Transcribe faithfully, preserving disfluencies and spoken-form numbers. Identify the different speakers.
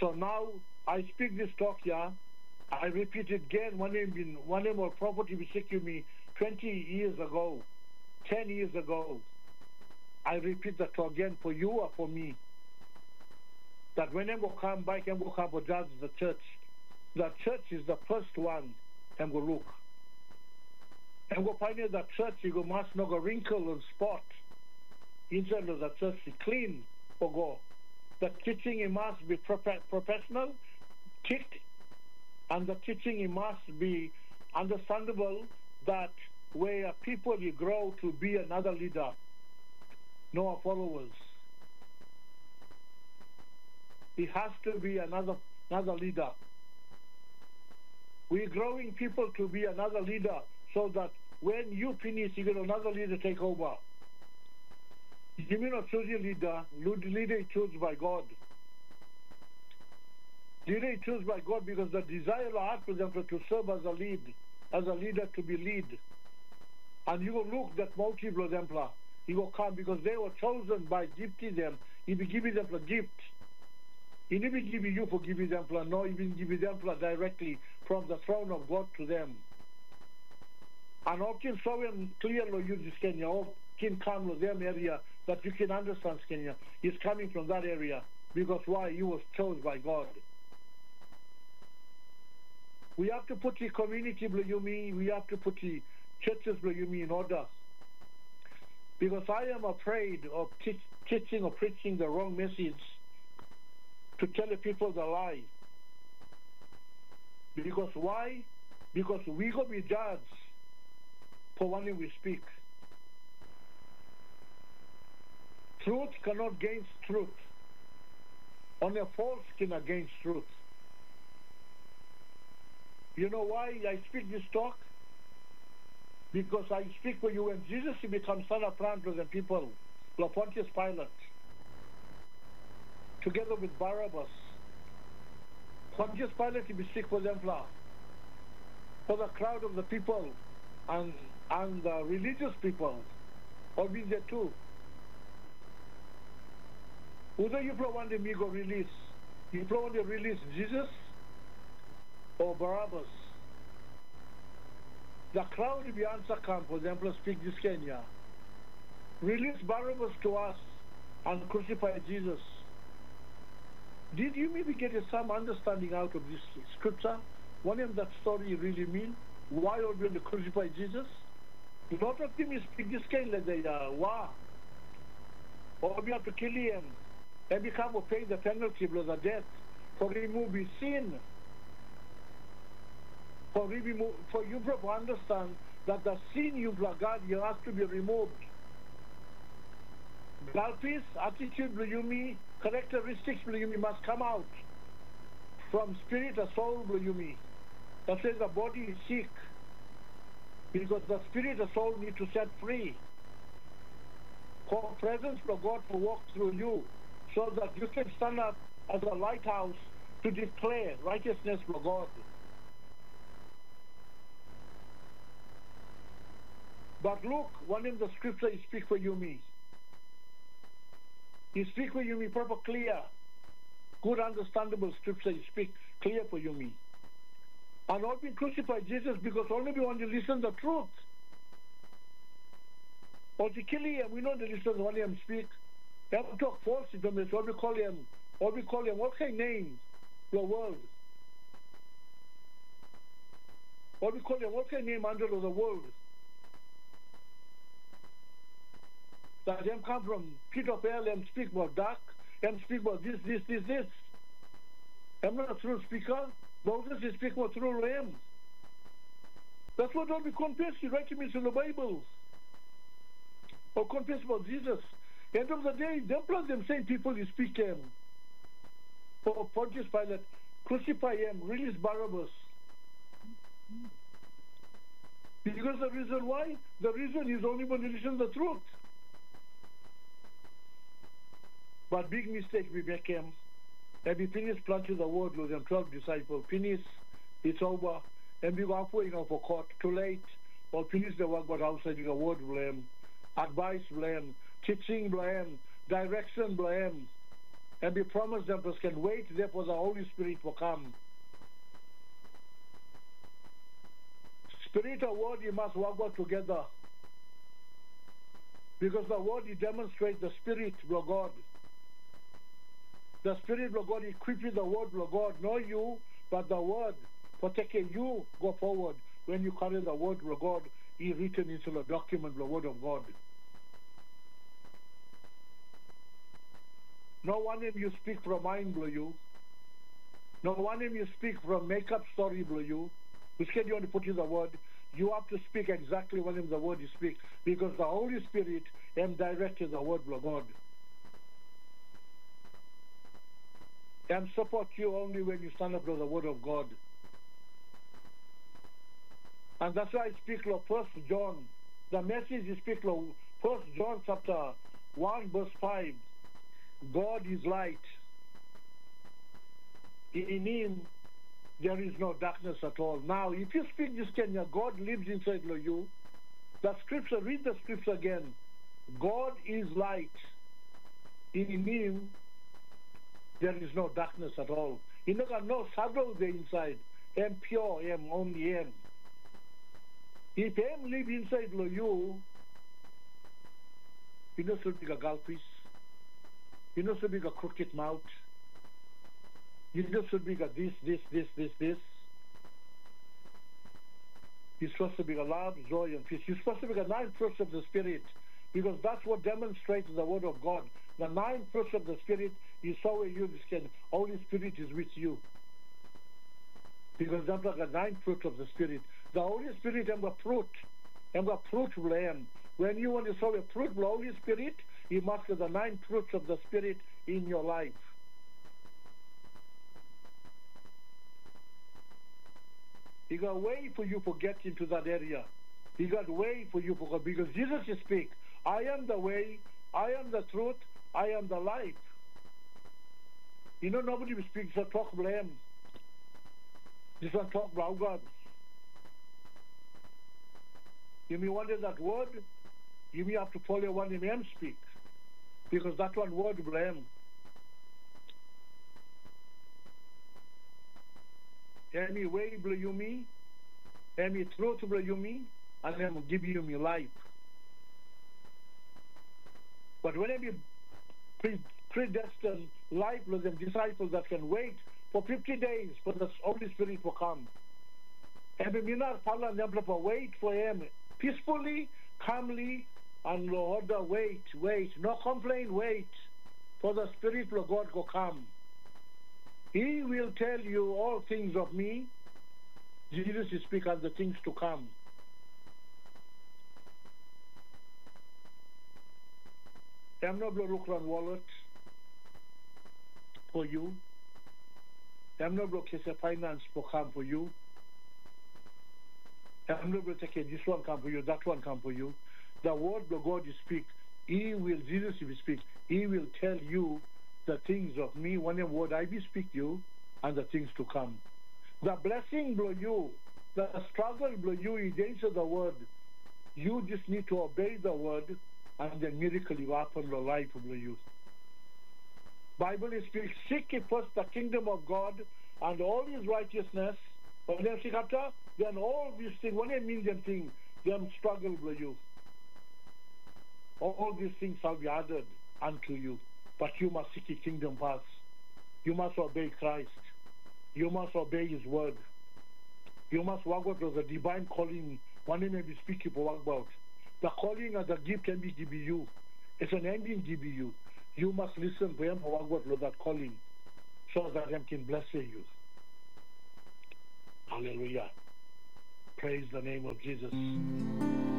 Speaker 1: So now I speak this talk here. I repeat it again. One name been one name or property we seek me twenty years ago, ten years ago. I repeat that again for you or for me. That when I'm come back and go come judge the church. The church is the first one and go look. And go find that church you go must not go wrinkle and spot. Inside of the church is clean or go. The teaching it must be prof- professional, ticked, and the teaching it must be understandable that where people you grow to be another leader, no followers. It has to be another another leader. We're growing people to be another leader so that when you finish, you get another leader take over. You may not choose your leader. Leader is chosen by God. Leader is chosen by God because the desire of heart, for example, to serve as a lead, as a leader to be lead. And you will look that motive, for example, he will come because they were chosen by gifting them. He will give them a gift. He never give you for giving them, no, he will give them directly from the throne of God to them. And all can show him clearly use this Kenya, all can come to them area that you can understand Kenya. He's coming from that area because why? He was chosen by God. We have to put the community, Blayumi, we have to put the churches, Blayumi, in order. Because I am afraid of teach, teaching or preaching the wrong message to tell the people the lie. Because why? Because we go be judged for one thing we speak. Truth cannot against truth. Only a false can against truth. You know why I speak this talk? Because I speak for you when Jesus becomes son of Francis and people, like Pontius Pilate, together with Barabbas. Pontius Pilate he be sick for them, for the crowd of the people and and the religious people, or be there too. Whether you want the me go release, you want to release Jesus or Barabbas. The crowd if you answer come, for example, speak this Kenya. Release Barabbas to us and crucify Jesus. Did you maybe get some understanding out of this scripture? What does that story really mean? Why are we going to crucify Jesus? A lot of them speak this Kenya, they are, wow. Or we have to kill him. And become to pay the penalty of the death for removing sin. For, remove, for you to understand that the sin you God you have to be removed. Galpis, attitude, Blayumi, characteristics, Blayumi, must come out from spirit or soul, Blayumi. That says the body is sick because the spirit or soul need to set free. For presence of God to walk through you so that you can stand up as a lighthouse to declare righteousness for God. But look, one in the scripture he speak for you me. He speak for you me proper clear. Good understandable scripture he speak clear for you me. And not be crucified Jesus because only we want to listen the truth. Or to kill him, we know to listen to him speak. They have to talk false to them, what we call him, what we call him, what kind of name? Your world. What we call him, what kind of name under the world? That them come from pit of hell and speak about dark, and speak about this, this, this, this. I'm not a true speaker. Moses is speaking about through him. That's what don't be confess, you write him in the Bible. Or confess about Jesus. End of the day, them plus them same people you speak him. For Pontius Pilate, crucify him, release Barabbas. Because the reason why? The reason is only when you listen to the truth. But big mistake we make him. And we finish planting the word with them twelve disciples. Finish, it's over. And we go for, you know, for court. Too late. Or finish the work but outside the word blame. Advice blame. Teaching blame. Direction blame. And we promise them to can wait, therefore the Holy Spirit will come. Spirit and word, you must work together. Because the word, it demonstrates the Spirit of God. The Spirit of God equipping the word of God, not you, but the word. For taking you go forward when you carry the word of God, is written into the document, the word of God. No one name you speak from mind blow you. No one name you speak from make-up story blow you. Which can you want to put in the word? You have to speak exactly when the word you speak, because the Holy Spirit am directed the word of God. And support you only when you stand up to the word of God. And that's why I speak of First John. The message is speak of First John chapter one verse five. God is light. In him there is no darkness at all. Now, if you speak this Kenya, God lives inside of you. The scripture, read the scripture again. God is light. In him there is no darkness at all. You know, no shadow there inside. Am pure, am only am. If am live inside of you, you know, so big a gulfish. You know, so big a crooked mouth. You know, so big a this, this, this, this, this. You're supposed to be a love, joy, and peace. You're supposed to be the nine fruits of the Spirit, because that's what demonstrates the Word of God. The nine fruits of the Spirit is how you can. Holy Spirit is with you, because that's like the nine fruits of the Spirit. The Holy Spirit and the fruit, and the fruit lamb. When you want to sow a fruit, the Holy Spirit, you must have the nine fruits of the Spirit in your life. He got a way for you to get into that area. He got a way for you to go, because Jesus is speak, I am the way, I am the truth, I am the life. You know, nobody will speak, so talk blame. This one talk about God. You may wonder that word, you may have to follow one in him speak, because that one word blame. Any way will you me, any truth will you me, and I will give you my life. But when I be pre predestined life with them disciples that can wait for fifty days for the Holy Spirit to come. And we not follow them to wait for him peacefully, calmly, and Lord, wait, wait, no complain, wait for the Spirit of God to come. He will tell you all things of me. Jesus is speaking of the things to come. I'm not going to look around wallet for you. I'm not going to get a finance for come for you. I'm not going to take this one come for you, that one come for you. The word of God you speak, he will, Jesus will speak, he will tell you the things of me, one word I will speak you, and the things to come. The blessing blow you, the struggle blow you is into the word. You just need to obey the word, and the miracle will happen in your life blow you. Bible is speaks, seek ye first the kingdom of God and all his righteousness. When they seek after, then all these things, when they mean them things, them struggle blow you. All these things shall be added unto you. But you must seek the kingdom first. You must obey Christ. You must obey his word. You must walk out with the divine calling. One name may be speaking for walk about. The calling and the gift can be given you. It's an ending given you. You must listen to him for walk out with that calling, so that him can bless you. Hallelujah. Praise the name of Jesus.